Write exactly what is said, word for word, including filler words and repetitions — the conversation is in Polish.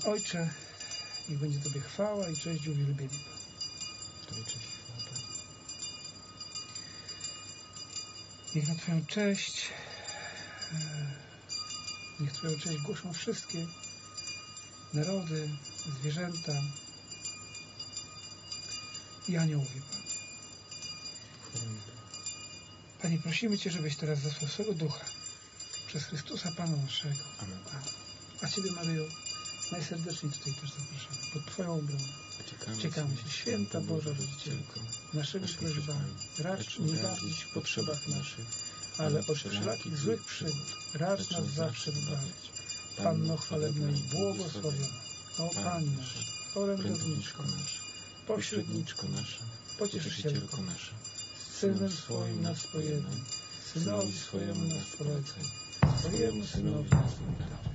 Ojcze, niech będzie Tobie chwała i cześć i uwielbienie. Tobie cześć i chwała. Niech na Twoją cześć, niech Twoją cześć głoszą wszystkie narody, zwierzęta i aniołowie, Panie. Panie, prosimy Cię, żebyś teraz zesłał swego Ducha przez Chrystusa Pana naszego. Amen. A Ciebie, Maryjo, najserdeczniej tutaj też zapraszamy. Pod Twoją obronę ciekamy się, Święta Boża Rodzicielko, naszymi prośbami, racz nie gardzić w potrzebach naszych, ale od wszelakich złych przygód racz nas zawsze wybawić. Panno chwalebna i błogosławiona, o Pani nasza, orędowniczko nasza, pośredniczko nasza, pocieszycielko nasza, z Synem swoim nas pojednaj, Synowi swojemu nas polecaj, swojemu Synowi nas oddaj.